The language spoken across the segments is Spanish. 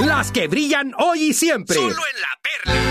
Las que brillan hoy y siempre. Solo en La Perla.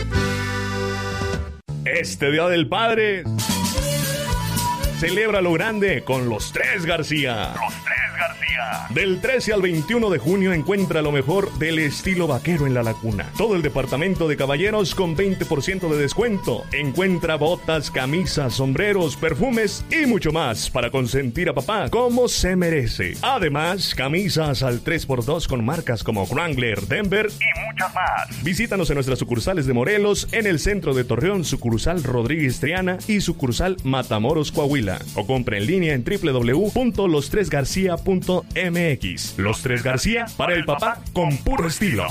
Este Día del Padre, celebra lo grande con los Tres García. Del 13 al 21 de junio encuentra lo mejor del estilo vaquero en La Laguna. Todo el departamento de caballeros con 20% de descuento. Encuentra botas, camisas, sombreros, perfumes y mucho más para consentir a papá como se merece. Además, camisas al 3x2 con marcas como Wrangler, Denver y muchas más. Visítanos en nuestras sucursales de Morelos, en el centro de Torreón, sucursal Rodríguez Triana y sucursal Matamoros, Coahuila. O compra en línea en www.lostresgarcia.mx. Los Tres García, para el papá con puro estilo.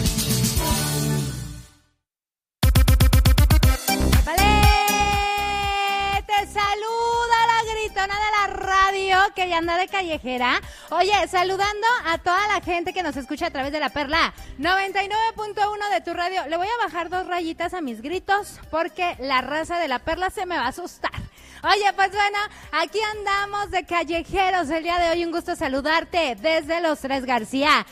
¡Vale! Te saluda la gritona de la radio que ya anda de callejera. Oye, saludando a toda la gente que nos escucha a través de La Perla 99.1 de tu radio. Le voy a bajar 2 rayitas a mis gritos porque la raza de La Perla se me va a asustar. Oye, pues bueno, aquí andamos de callejeros el día de hoy. Un gusto saludarte desde Los Tres García,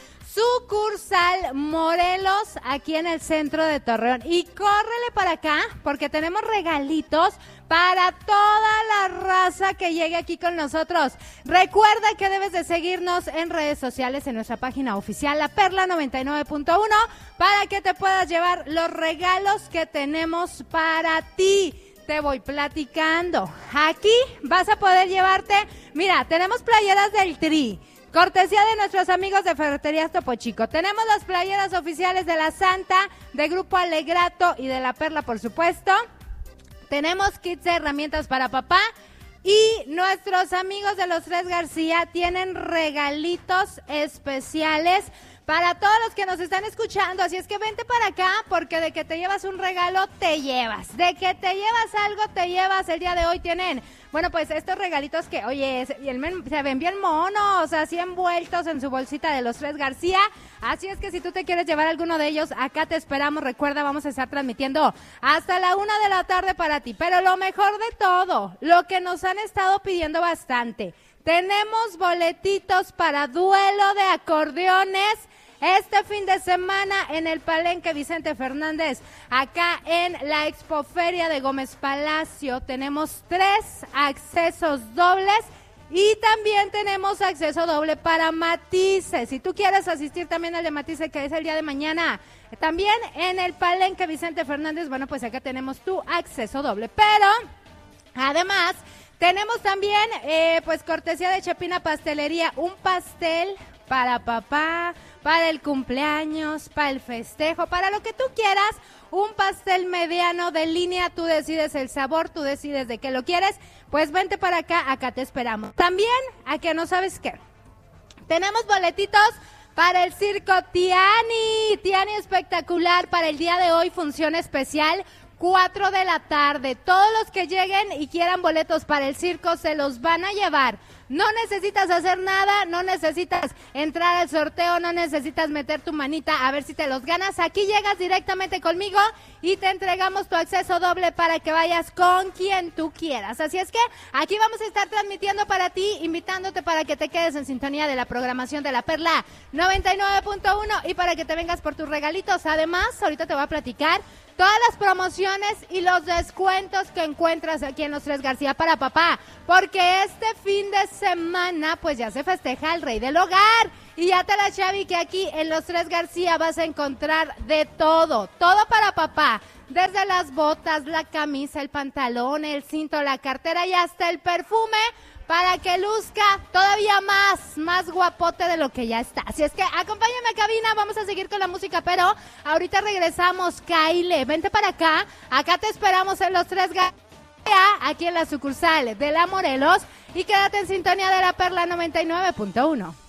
sucursal Morelos, aquí en el centro de Torreón. Y córrele para acá porque tenemos regalitos para toda la raza que llegue aquí con nosotros. Recuerda que debes de seguirnos en redes sociales en nuestra página oficial, La Perla 99.1, para que te puedas llevar los regalos que tenemos para ti. Te voy platicando. Aquí vas a poder llevarte, mira, tenemos playeras del Tri, cortesía de nuestros amigos de Ferreterías Topo Chico. Tenemos las playeras oficiales de La Santa, de Grupo Alegrato y de La Perla, por supuesto. Tenemos kits de herramientas para papá. Y nuestros amigos de Los Tres García tienen regalitos especiales para todos los que nos están escuchando. Así es que vente para acá, porque de que te llevas un regalo, te llevas. De que te llevas algo, te llevas. El día de hoy tienen, bueno, pues estos regalitos que, oye, se ven bien monos, así envueltos en su bolsita de Los Tres García. Así es que si tú te quieres llevar alguno de ellos, acá te esperamos. Recuerda, vamos a estar transmitiendo hasta la 1 de la tarde para ti. Pero lo mejor de todo, lo que nos han estado pidiendo bastante, tenemos boletitos para duelo de acordeones este fin de semana en el Palenque Vicente Fernández, acá en la Expoferia de Gómez Palacio. Tenemos 3 accesos dobles y también tenemos acceso doble para Matisse. Si tú quieres asistir también al de Matisse, que es el día de mañana, también en el Palenque Vicente Fernández, bueno, pues acá tenemos tu acceso doble. Pero, además, tenemos también, pues cortesía de Chepina Pastelería, un pastel para papá, para el cumpleaños, para el festejo, para lo que tú quieras, un pastel mediano de línea. Tú decides el sabor, tú decides de qué lo quieres, pues vente para acá, acá te esperamos. También, a que no sabes qué, tenemos boletitos para el circo Tiani espectacular, para el día de hoy, función especial, 4 de la tarde. Todos los que lleguen y quieran boletos para el circo se los van a llevar. No necesitas hacer nada, no necesitas entrar al sorteo, no necesitas meter tu manita a ver si te los ganas. Aquí llegas directamente conmigo y te entregamos tu acceso doble para que vayas con quien tú quieras. Así es que aquí vamos a estar transmitiendo para ti, invitándote para que te quedes en sintonía de la programación de La Perla 99.1 y para que te vengas por tus regalitos. Además, ahorita te voy a platicar todas las promociones y los descuentos que encuentras aquí en Los Tres García para papá, porque este fin de semana pues ya se festeja el Rey del Hogar. Y ya te la Chavi que aquí en Los Tres García vas a encontrar de todo, todo para papá, desde las botas, la camisa, el pantalón, el cinto, la cartera y hasta el perfume, para que luzca todavía más guapote de lo que ya está. Así es que acompáñame a cabina, vamos a seguir con la música, pero ahorita regresamos. Kyle, vente para acá, acá te esperamos en Los Tres García, aquí en la sucursal de La Morelos, y quédate en sintonía de La Perla 99.1.